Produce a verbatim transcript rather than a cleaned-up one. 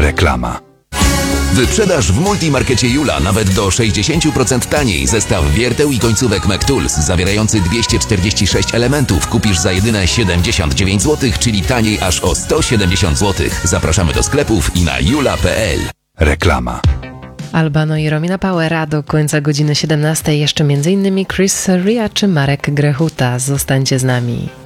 Reklama. Wyprzedaż w Multimarkecie Jula nawet do sześćdziesiąt procent taniej. Zestaw wierteł i końcówek McTools zawierający dwieście czterdzieści sześć elementów kupisz za jedyne siedemdziesiąt dziewięć złotych, czyli taniej aż o sto siedemdziesiąt złotych. Zapraszamy do sklepów i na jula kropka pe el. Reklama. Albano i Romina Powera do końca godziny siedemnastej. Jeszcze m.in. Chris Ria czy Marek Grechuta. Zostańcie z nami.